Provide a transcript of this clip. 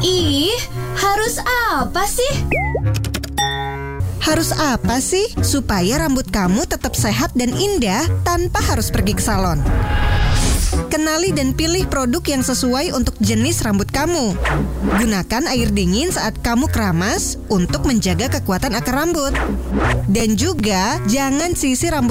Ih, harus apa sih? Harus apa sih supaya rambut kamu tetap sehat dan indah tanpa harus pergi ke salon? Kenali dan pilih produk yang sesuai untuk jenis rambut kamu. Gunakan air dingin saat kamu keramas untuk menjaga kekuatan akar rambut. Dan juga jangan sisir rambut